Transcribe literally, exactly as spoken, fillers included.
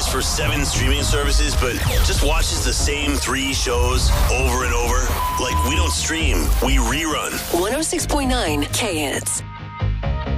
pays for seven streaming services, but just watches the same three shows over and over? Like, we don't stream, we rerun. one oh six point nine K Hits.